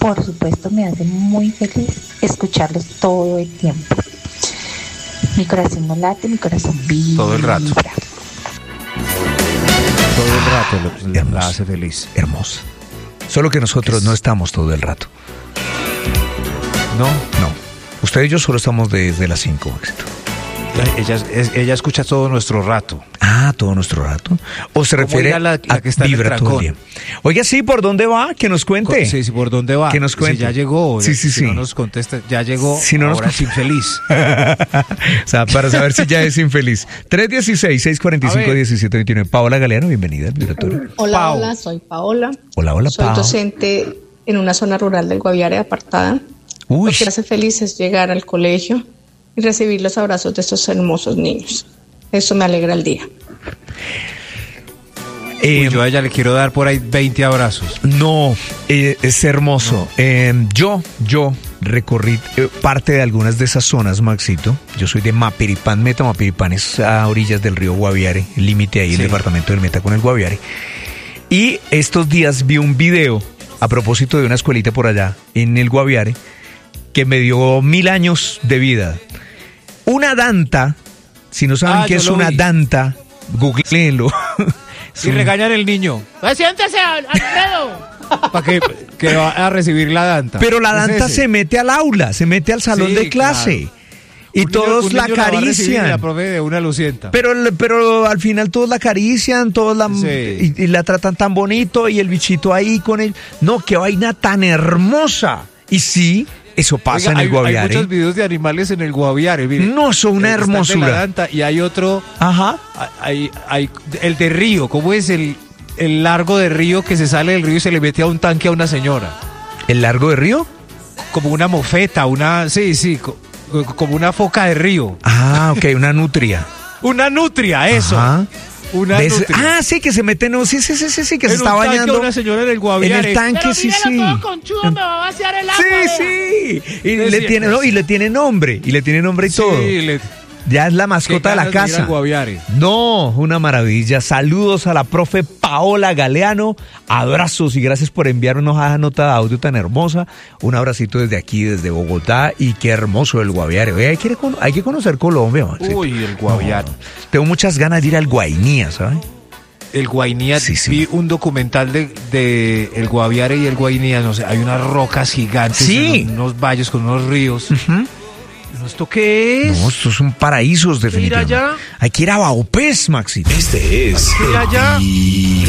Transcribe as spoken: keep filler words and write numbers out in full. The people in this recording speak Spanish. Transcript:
por supuesto me hace muy feliz escucharlos todo el tiempo. Mi corazón no late, mi corazón vibra. Todo el rato. Todo el rato lo, la hace feliz. Hermosa. Solo que nosotros no estamos todo el rato. No, no. Usted y yo solo estamos desde las cinco, Maxito. Ella, ella escucha todo nuestro rato. Ah, todo nuestro rato. ¿O se refiere la, la a que está vibra todo el día? Oiga, sí, ¿por dónde va? Que nos cuente. Sí, sí, ¿por dónde va? Que nos cuente. Si ya llegó. Sí, sí, si sí. no nos contesta, ya llegó, si no ahora nos... es infeliz. O sea, para saber si ya es infeliz. tres uno seis, seis cuatro cinco, uno siete dos nueve. Paola Galeano, bienvenida al Vibratorio. Hola, Pau. hola, soy Paola. Hola, hola, Soy Pau. docente en una zona rural del Guaviare apartada. Uy. Lo que hace feliz es llegar al colegio y recibir los abrazos de estos hermosos niños. Eso me alegra el día. Eh, Uy, yo a ella le quiero dar por ahí veinte abrazos. No, eh, es hermoso. No. Eh, yo, yo recorrí eh, parte de algunas de esas zonas, Maxito. Yo soy de Mapiripán. Meta Mapiripán es a orillas del río Guaviare, el límite ahí, sí. El departamento del Meta con el Guaviare. Y estos días vi un video a propósito de una escuelita por allá en el Guaviare que me dio mil años de vida. Una danta, si no saben ah, qué es una vi. danta, googleenlo. Y regañar al niño. Pues siéntese, Alfredo. Para que, que va a recibir la danta. Pero la danta es se mete al aula, se mete al salón sí, de clase. Claro. Y un todos niño, la acarician. La, la profe de una lucienta. Pero, pero al final todos la acarician, todos la sí. y, y la tratan tan bonito y el bichito ahí con él. No, qué vaina tan hermosa. Y sí, eso pasa. Oiga, en el hay, Guaviare. Hay muchos videos de animales en el Guaviare. Mire. No, son una hermosura. La danta, y hay otro. Ajá. Hay, hay, el de Río. ¿Cómo es el, el largo de Río que se sale del río y se le mete a un tanque a una señora? ¿El largo de Río? Como una mofeta, una. Sí, sí. Como una foca de río. Ah, ok, una nutria. Una nutria, eso. Ajá. Una ese, nutria. Ah, sí, que se mete, no, sí, sí, sí, sí, sí que en se está bañando. Una señora en el Guaviare. En el tanque, pero sí, sí. Todo conchudo, me va a vaciar el agua. Sí, sí. Y le, tiene, no, y le tiene nombre, y le tiene nombre y sí, todo. Le... Ya es la mascota de la casa. De Guaviare. No, una maravilla. Saludos a la profe Paola Galeano. Abrazos y gracias por enviarnos esa nota de audio tan hermosa. Un abracito desde aquí, desde Bogotá. Y qué hermoso el Guaviare. Oye, hay, que, hay que conocer Colombia, Maxito. Uy, el Guaviare. No, tengo muchas ganas de ir al Guainía, ¿sabes? El Guainía, sí, sí. Vi un documental de, de el Guaviare y el Guainía, no sé, hay unas rocas gigantes, sí. en unos valles con unos ríos. Uh-huh. ¿Esto qué es? No, estos son paraísos definitivamente. ¿Ir allá? Hay que ir a Baupés, Maxito. Este es ¿Ir allá?